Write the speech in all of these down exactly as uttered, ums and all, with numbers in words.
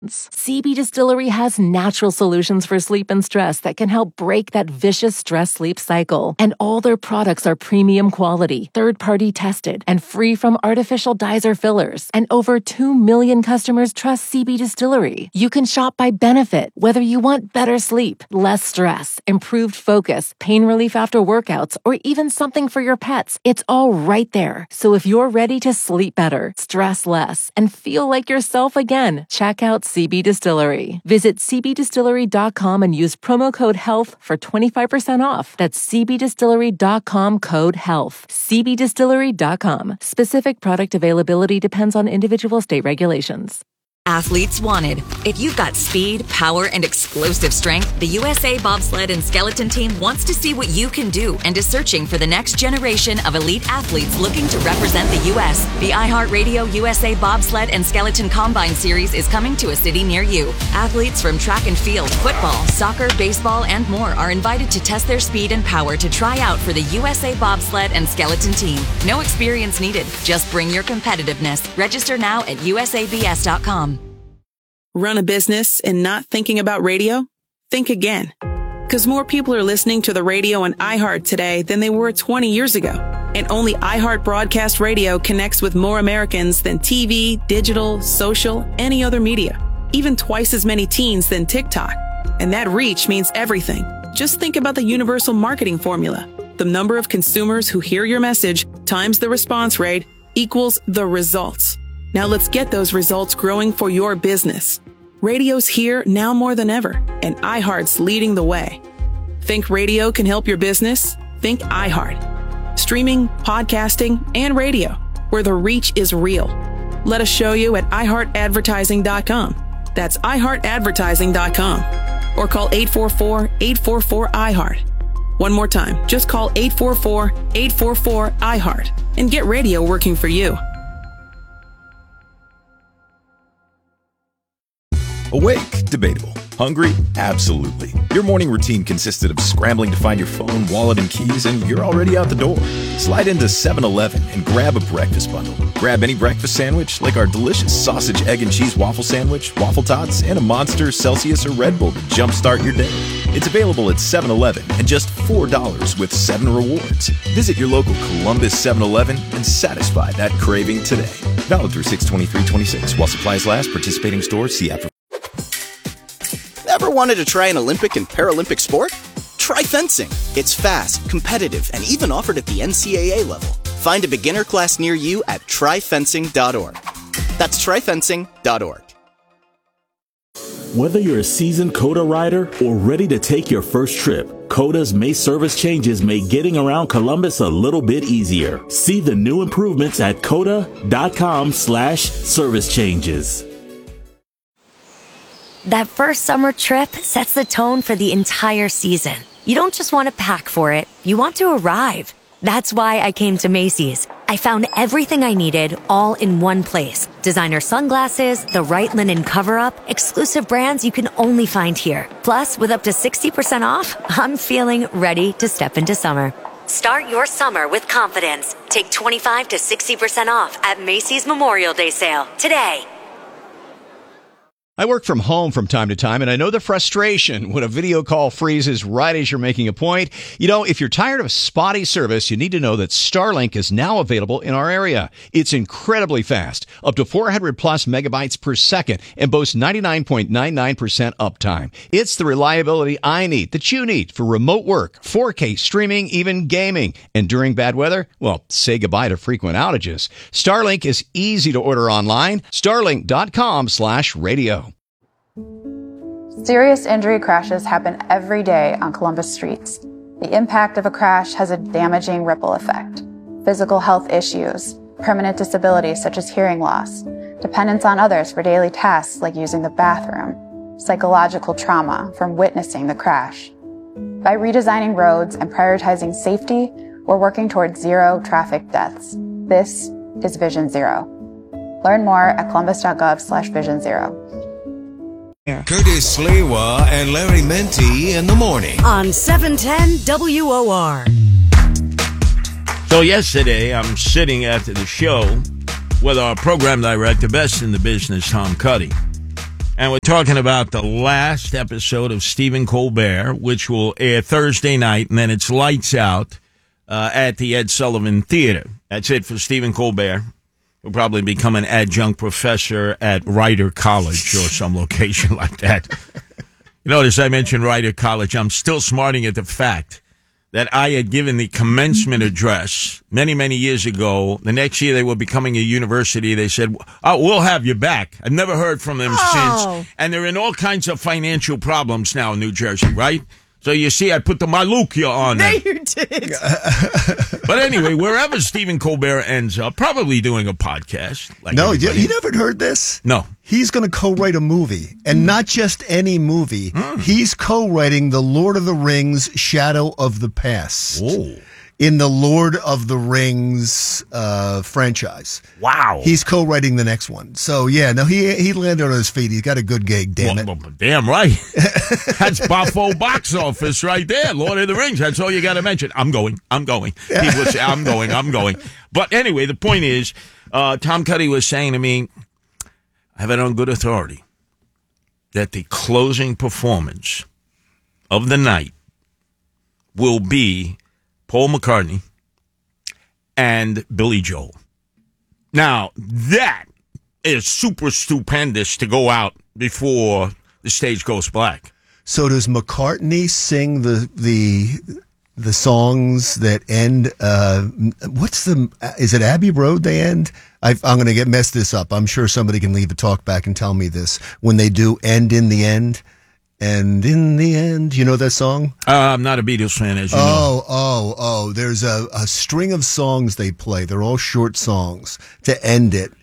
C B Distillery has natural solutions for sleep and stress that can help break that vicious stress-sleep cycle. And all their products are premium quality, third-party tested, and free from artificial dyes or fillers. And over two million customers trust C B Distillery. You can shop by benefit, whether you want better sleep, less stress, improved focus, pain relief after workouts, or even something for your pets. It's all right there. So if you're ready to sleep better, stress less, and feel like yourself again, check out C B Distillery. Visit c b distillery dot com and use promo code HEALTH for twenty-five percent off. That's c b distillery dot com code HEALTH. c b distillery dot com. Specific product availability depends on individual state regulations. Athletes wanted. If you've got speed, power, and explosive strength, the U S A Bobsled and Skeleton Team wants to see what you can do and is searching for the next generation of elite athletes looking to represent the U S The iHeartRadio U S A Bobsled and Skeleton Combine Series is coming to a city near you. Athletes from track and field, football, soccer, baseball, and more are invited to test their speed and power to try out for the U S A Bobsled and Skeleton Team. No experience needed. Just bring your competitiveness. Register now at u s a b s dot com. Run a business and not thinking about radio? Think again. Because more people are listening to the radio on iHeart today than they were twenty years ago. And only iHeart Broadcast Radio connects with more Americans than T V, digital, social, any other media. Even twice as many teens than TikTok. And that reach means everything. Just think about the universal marketing formula. The number of consumers who hear your message times the response rate equals the results. Now let's get those results growing for your business. Radio's here now more than ever, and iHeart's leading the way. Think radio can help your business? Think iHeart. Streaming, podcasting, and radio, where the reach is real. Let us show you at i heart advertising dot com. That's i heart advertising dot com. Or call eight four four, eight four four, I heart. One more time, just call eight four four, eight four four, I heart and get radio working for you. Awake? Debatable. Hungry? Absolutely. Your morning routine consisted of scrambling to find your phone, wallet, and keys, and you're already out the door. Slide into seven eleven and grab a breakfast bundle. Grab any breakfast sandwich, like our delicious sausage, egg, and cheese waffle sandwich, waffle tots, and a Monster, Celsius, or Red Bull to jumpstart your day. It's available at seven eleven and just four dollars with seven rewards. Visit your local Columbus seven eleven and satisfy that craving today. Valid through six twenty-three twenty-six. While supplies last, participating stores, see app for... Ever wanted to try an Olympic and Paralympic sport? Try fencing. It's fast, competitive, and even offered at the N C A A level. Find a beginner class near you at try fencing dot org. That's try fencing dot org. Whether you're a seasoned COTA rider or ready to take your first trip, COTA's May service changes make getting around Columbus a little bit easier. See the new improvements at cota.com slash service changes. That first summer trip sets the tone for the entire season. You don't just want to pack for it, you want to arrive. That's why I came to Macy's. I found everything I needed all in one place. Designer sunglasses, the right linen cover-up, exclusive brands you can only find here. Plus, with up to sixty percent off, I'm feeling ready to step into summer. Start your summer with confidence. Take twenty-five to sixty percent off at Macy's Memorial Day sale today. I work from home from time to time, and I know the frustration when a video call freezes right as you're making a point. You know, if you're tired of spotty service, you need to know that Starlink is now available in our area. It's incredibly fast, up to four hundred plus megabytes per second, and boasts ninety-nine point nine nine percent uptime. It's the reliability I need, that you need, for remote work, four K streaming, even gaming. And during bad weather, well, say goodbye to frequent outages. Starlink is easy to order online. Starlink.com slash radio. Serious injury crashes happen every day on Columbus streets. The impact of a crash has a damaging ripple effect. Physical health issues, permanent disabilities such as hearing loss, dependence on others for daily tasks like using the bathroom, psychological trauma from witnessing the crash. By redesigning roads and prioritizing safety, we're working towards zero traffic deaths. This is Vision Zero. Learn more at columbus.gov slash vision zero. Curtis Sliwa and Larry Menti in the morning on seven ten W O R. So yesterday, I'm sitting at the show with our program director, best in the business, Tom Cuddy. And we're talking about the last episode of Stephen Colbert, which will air Thursday night, and then it's lights out uh, at the Ed Sullivan Theater. That's it for Stephen Colbert. He'll probably become an adjunct professor at Rider College or some location like that. You notice I mentioned Rider College. I'm still smarting at the fact that I had given the commencement address many, many years ago. The next year they were becoming a university. They said, oh, we'll have you back. I've never heard from them Oh. since. And they're in all kinds of financial problems now in New Jersey, right? So you see, I put the Malukia on No, them. you did. But anyway, wherever Stephen Colbert ends up, probably doing a podcast. Like no, you, everybody. you never heard this? No. He's going to co-write a movie, and not just any movie. Mm. He's co-writing The Lord of the Rings Shadow of the Past Oh. in the Lord of the Rings uh, franchise. Wow. He's co-writing the next one. So, yeah, no, he he landed on his feet. He's got a good gig, damn Well, it. well, damn right. That's Buffalo box office right there. Lord of the Rings. That's all you got to mention. I'm going. I'm going. People say, I'm going. I'm going. But anyway, the point is, uh, Tom Cuddy was saying to me, I have it on good authority that the closing performance of the night will be Paul McCartney and Billy Joel. Now, that is super stupendous to go out before the stage goes black. So does McCartney sing the the the songs that end? Uh, what's the? Is it Abbey Road? They end. I, I'm going to get mess this up. I'm sure somebody can leave a talk back and tell me this when they do "End in the End." And in the end, you know that song? Uh, I'm not a Beatles fan, as you know. Oh, oh, oh. There's a, a string of songs they play. They're all short songs to end it.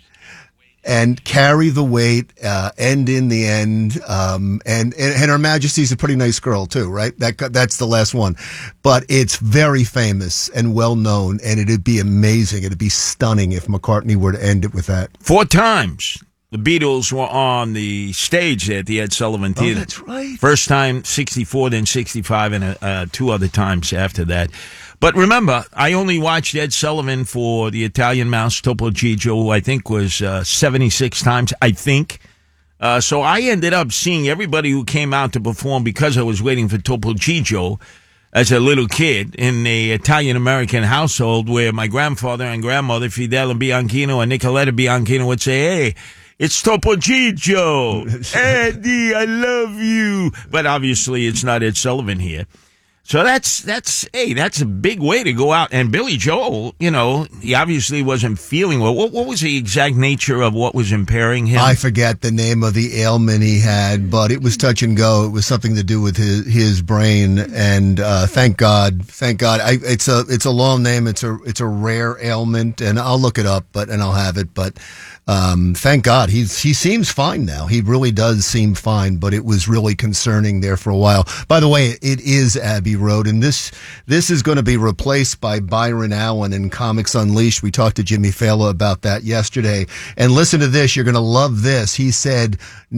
And Carry the Weight, uh, End in the End. Um, and, and, and Her Majesty's a Pretty Nice Girl, too, right? That That's the last one. But it's very famous and well known. And it'd be amazing. It'd be stunning if McCartney were to end it with that. Four times the Beatles were on the stage there at the Ed Sullivan Theater. Oh, that's right. First time, sixty-four, then sixty-five, and uh, two other times after that. But remember, I only watched Ed Sullivan for the Italian Mouse, Topo Gigio, who I think was uh, seventy-six times, I think. Uh, so I ended up seeing everybody who came out to perform because I was waiting for Topo Gigio as a little kid in the Italian-American household where my grandfather and grandmother, Fidel Bianchino and Nicoletta Bianchino, would say, hey, it's Topo Gigio. Eddie, I love you. But obviously it's not Ed Sullivan here. So that's, that's, hey, that's a big way to go out. And Billy Joel, you know, he obviously wasn't feeling well. What, what was the exact nature of what was impairing him? I forget the name of the ailment he had, but it was touch and go. It was something to do with his, his brain. And, uh, thank God, thank God. I, it's a, it's a long name. It's a, it's a rare ailment, and I'll look it up, but, and I'll have it. But, um, thank God he's, he seems fine now. He really does seem fine, but it was really concerning there for a while. By the way, it is Abbey Road, and this, this is going to be replaced by Byron Allen in Comics Unleashed. We talked to Jimmy Fallon about that yesterday. And listen to this. You're going to love this. He said,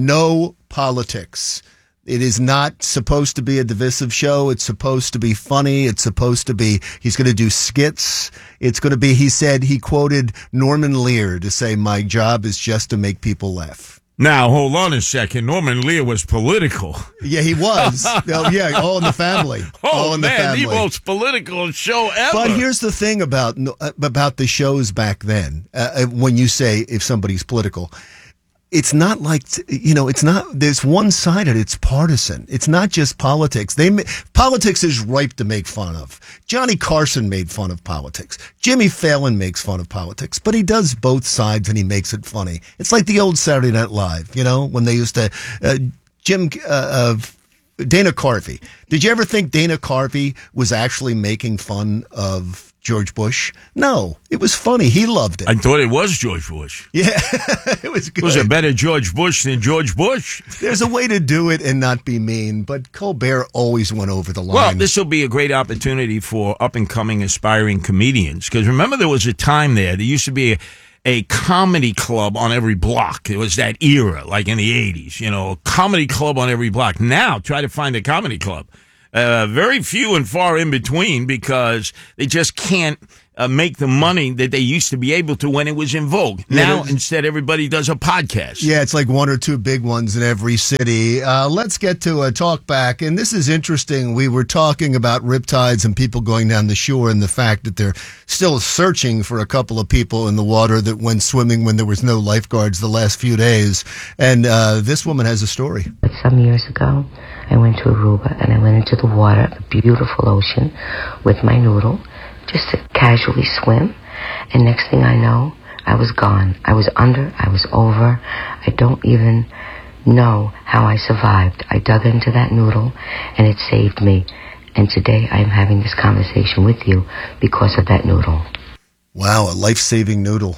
no politics. It is not supposed to be a divisive show. It's supposed to be funny. It's supposed to be, he's going to do skits. It's going to be, he said, he quoted Norman Lear to say, my job is just to make people laugh. Now, hold on a second. Norman Lear was political. Yeah, he was. Oh, yeah, all in the family. Oh, all in the man, family. the most political show ever. But here's the thing about, about the shows back then. Uh, when you say if somebody's political, it's not like, you know, it's not, there's one-sided, it's partisan. It's not just politics. They Politics is ripe to make fun of. Johnny Carson made fun of politics. Jimmy Fallon makes fun of politics, but he does both sides and he makes it funny. It's like the old Saturday Night Live, you know, when they used to, uh, Jim, uh, uh, Dana Carvey. Did you ever think Dana Carvey was actually making fun of George Bush? No, it was funny. He loved it. I thought it was George Bush. Yeah, it was good. Was it better George Bush than George Bush? There's a way to do it and not be mean, but Colbert always went over the line. Well, this will be a great opportunity for up-and-coming aspiring comedians. Because remember, there was a time there, there used to be a, a comedy club on every block. It was that era, like in the eighties, you know, a comedy club on every block. Now, try to find a comedy club. Uh, very few and far in between because they just can't uh, make the money that they used to be able to when it was in vogue. Yeah, now, there's- instead, everybody does a podcast. Yeah, it's like one or two big ones in every city. Uh, let's get to a talk back. And this is interesting. We were talking about riptides and people going down the shore and the fact that they're still searching for a couple of people in the water that went swimming when there was no lifeguards the last few days. And uh, this woman has a story. But some years ago, I went to Aruba and I went into the water, the beautiful ocean, with my noodle, just to casually swim. And next thing I know, I was gone. I was under, I was over. I don't even know how I survived. I dug into that noodle and it saved me. And today I am having this conversation with you because of that noodle. Wow, a life-saving noodle.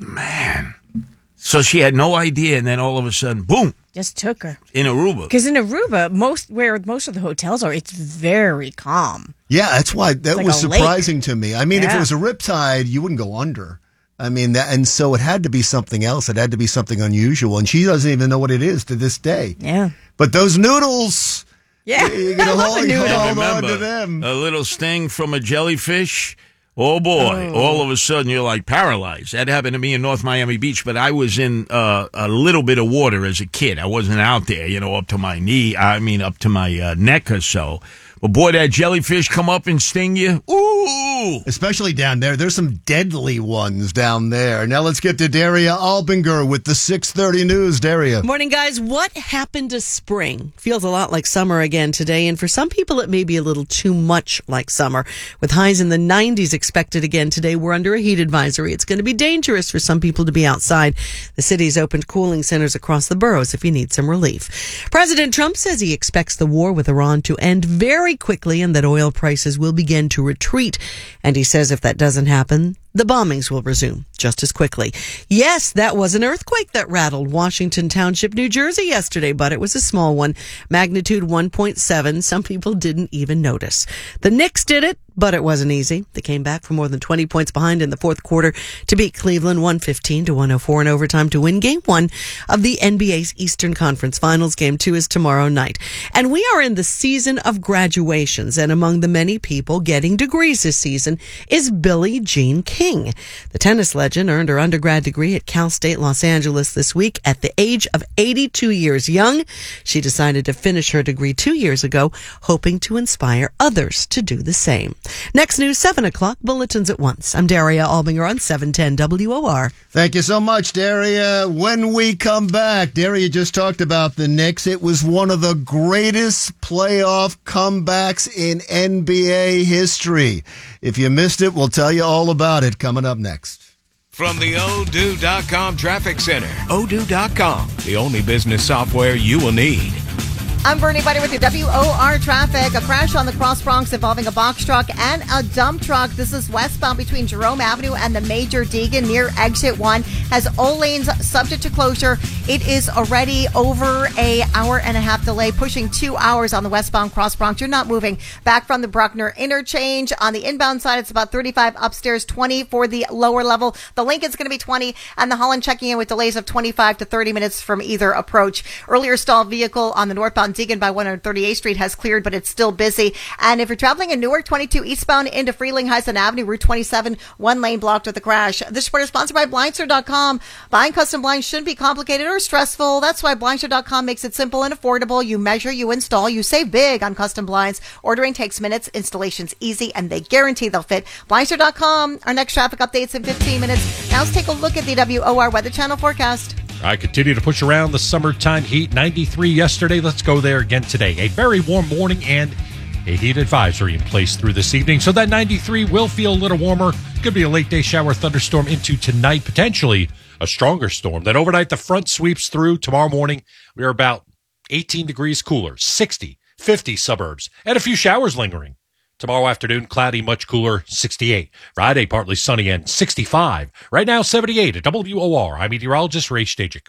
Man. So she had no idea, and then all of a sudden, boom, Just took her. in Aruba. Because in Aruba, most where most of the hotels are, it's very calm. Yeah, that's why that like was a lake. surprising to me. I mean, if Yeah. it was a riptide, you wouldn't go under. I mean, that, and so it had to be something else. It had to be something unusual, and she doesn't even know what it is to this day. Yeah. But those noodles, Yeah, you're gonna I love hold, a noodle. hold on Remember, to them. a little sting from a jellyfish. Oh boy! Oh. All of a sudden, you're like paralyzed. That happened to me in North Miami Beach, but I was in uh, a little bit of water as a kid. I wasn't out there, you know, up to my knee. I mean, up to my uh, neck or so. But boy, that jellyfish come up and sting you. Ooh! Especially down there. There's some deadly ones down there. Now let's get to Daria Albinger with the six thirty news. Daria. Morning, guys. What happened to spring? Feels a lot like summer again today, and for some people it may be a little too much like summer. With highs in the nineties expected again today, we're under a heat advisory. It's going to be dangerous for some people to be outside. The city's opened cooling centers across the boroughs if you need some relief. President Trump says he expects the war with Iran to end very quickly and that oil prices will begin to retreat. And he says if that doesn't happen, the bombings will resume just as quickly. Yes, that was an earthquake that rattled Washington Township, New Jersey yesterday, but it was a small one, magnitude one point seven. Some people didn't even notice. The Knicks did it, but it wasn't easy. They came back from more than twenty points behind in the fourth quarter to beat Cleveland one fifteen to one oh four in overtime to win game one of the N B A's Eastern Conference Finals. Game two is tomorrow night. And we are in the season of graduations, and among the many people getting degrees this season is Billie Jean King. The tennis legend earned her undergrad degree at Cal State Los Angeles this week at the age of eighty-two years young. She decided to finish her degree two years ago, hoping to inspire others to do the same. Next news, seven o'clock, bulletins at once. I'm Daria Albinger on seven ten W O R. Thank you so much, Daria. When we come back, Daria just talked about the Knicks. It was one of the greatest playoff comebacks in N B A history. If you missed it, we'll tell you all about it coming up next. From the Odoo dot com Traffic Center, Odoo dot com, the only business software you will need. I'm Bernie Buddy with your W O R traffic. A crash on the Cross Bronx involving a box truck and a dump truck. This is westbound between Jerome Avenue and the Major Deegan near exit one. Has all lanes subject to closure. It is already over a hour and a half delay, pushing two hours on the westbound Cross Bronx. You're not moving back from the Bruckner interchange. On the inbound side, it's about thirty-five upstairs, twenty for the lower level. The Lincoln's going to be twenty, and the Holland checking in with delays of twenty-five to thirty minutes from either approach. Earlier stalled vehicle on the northbound Deegan by one thirty-eighth Street has cleared, but it's still busy. And if you're traveling in Newark, twenty-two eastbound into Frelinghuysen Avenue, Route twenty-seven, one lane blocked with a crash. This report is sponsored by Blindstar dot com. Buying custom blinds shouldn't be complicated or stressful. That's why Blindstar dot com makes it simple and affordable. You measure, you install, you save big on custom blinds. Ordering takes minutes, installation's easy, and they guarantee they'll fit. Blindstar dot com. Our next traffic update's in fifteen minutes. Now let's take a look at the W O R Weather Channel forecast. I continue to push around the summertime heat. ninety-three yesterday. Let's go there again today. A very warm morning and a heat advisory in place through this evening. So that ninety-three will feel a little warmer. Could be a late day shower thunderstorm into tonight, potentially a stronger storm. Then overnight, the front sweeps through. Tomorrow morning, we are about eighteen degrees cooler, sixty, fifty suburbs, and a few showers lingering. Tomorrow afternoon, cloudy, much cooler, sixty-eight. Friday, partly sunny and sixty-five. Right now, seventy-eight at W O R. I'm meteorologist Ray Stajic.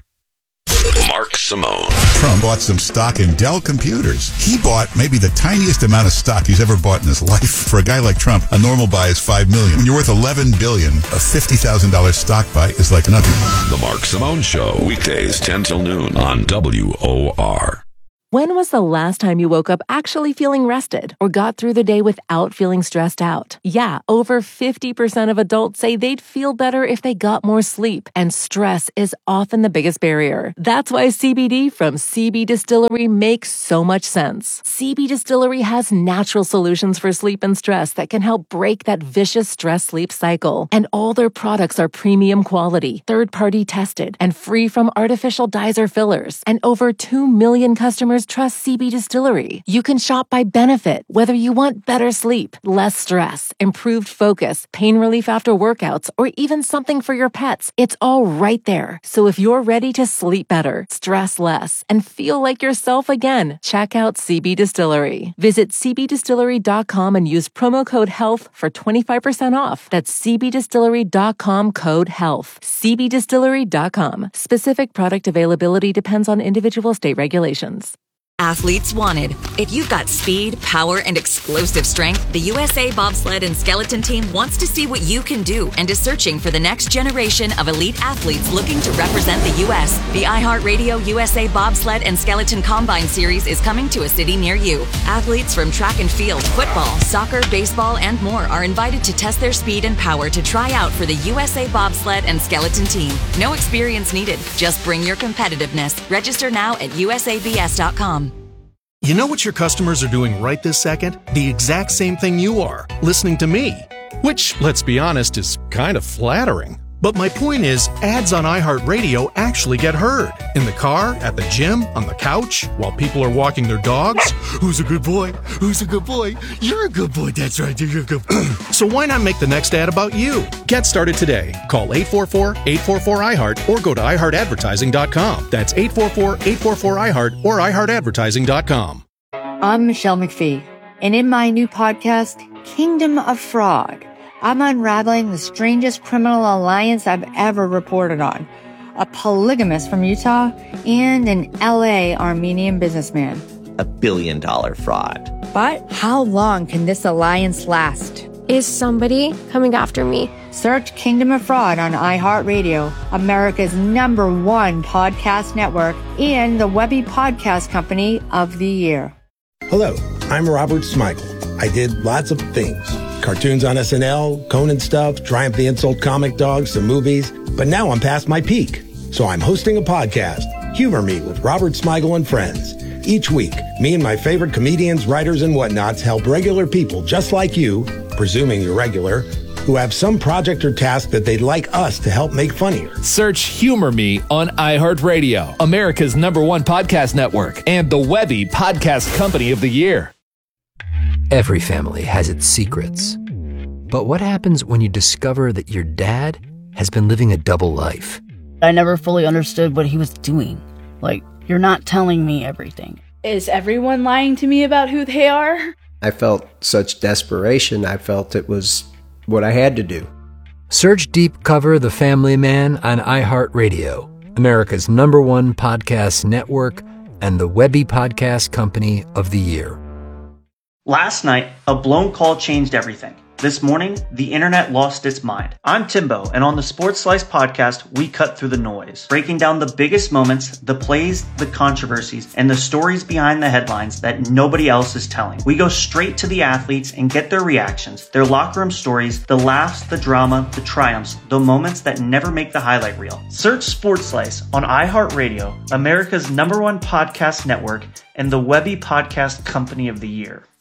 Mark Simone. Trump bought some stock in Dell Computers. He bought maybe the tiniest amount of stock he's ever bought in his life. For a guy like Trump, a normal buy is five million dollars. When you're worth eleven billion dollars, a fifty thousand dollars stock buy is like nothing. The Mark Simone Show, weekdays ten till noon on W O R. When was the last time you woke up actually feeling rested or got through the day without feeling stressed out? Yeah, over fifty percent of adults say they'd feel better if they got more sleep, and stress is often the biggest barrier. That's why C B D from C B Distillery makes so much sense. C B Distillery has natural solutions for sleep and stress that can help break that vicious stress-sleep cycle. And all their products are premium quality, third-party tested, and free from artificial dyes or fillers. And over two million customers trust C B Distillery. You can shop by benefit, whether you want better sleep, less stress, improved focus, pain relief after workouts, or even something for your pets. It's all right there. So if you're ready to sleep better, stress less, and feel like yourself again, check out C B Distillery. Visit c b distillery dot com and use promo code HEALTH for twenty-five percent off. That's c b distillery dot com code HEALTH. c b distillery dot com. Specific product availability depends on individual state regulations. Athletes wanted. If you've got speed, power, and explosive strength, the U S A Bobsled and Skeleton Team wants to see what you can do and is searching for the next generation of elite athletes looking to represent the U S The iHeartRadio U S A Bobsled and Skeleton Combine Series is coming to a city near you. Athletes from track and field, football, soccer, baseball, and more are invited to test their speed and power to try out for the U S A Bobsled and Skeleton Team. No experience needed. Just bring your competitiveness. Register now at u s a b s dot com. You know what your customers are doing right this second? The exact same thing you are, listening to me. Which, let's be honest, is kind of flattering. But my point is, ads on iHeartRadio actually get heard. In the car, at the gym, on the couch, while people are walking their dogs. Who's a good boy? Who's a good boy? You're a good boy, that's right, you're a good boy. So why not make the next ad about you? Get started today. Call eight four four, eight four four, I heart or go to i heart advertising dot com. That's eight four four, eight four four, I heart or i heart advertising dot com. I'm Michelle McPhee, and in my new podcast, Kingdom of Fraud, I'm unraveling the strangest criminal alliance I've ever reported on. A polygamist from Utah and an L A Armenian businessman. A billion dollar fraud. But how long can this alliance last? Is somebody coming after me? Search Kingdom of Fraud on iHeartRadio, America's number one podcast network, and the Webby Podcast Company of the Year. Hello, I'm Robert Smigel. I did lots of things. Cartoons on S N L, Conan stuff, Triumph the Insult Comic Dog, some movies. But now I'm past my peak. So I'm hosting a podcast, Humor Me with Robert Smigel and Friends. Each week, me and my favorite comedians, writers, and whatnots help regular people just like you, presuming you're regular, who have some project or task that they'd like us to help make funnier. Search Humor Me on iHeartRadio, America's number one podcast network, and the Webby Podcast Company of the Year. Every family has its secrets. But what happens when you discover that your dad has been living a double life? I never fully understood what he was doing. Like, you're not telling me everything. Is everyone lying to me about who they are? I felt such desperation. I felt it was what I had to do. Search Deep Cover The Family Man on iHeartRadio, America's number one podcast network, and the Webby Podcast Company of the Year. Last night, a blown call changed everything. This morning, the internet lost its mind. I'm Timbo, and on the Sports Slice podcast, we cut through the noise, breaking down the biggest moments, the plays, the controversies, and the stories behind the headlines that nobody else is telling. We go straight to the athletes and get their reactions, their locker room stories, the laughs, the drama, the triumphs, the moments that never make the highlight reel. Search Sports Slice on iHeartRadio, America's number one podcast network, and the Webby Podcast Company of the Year.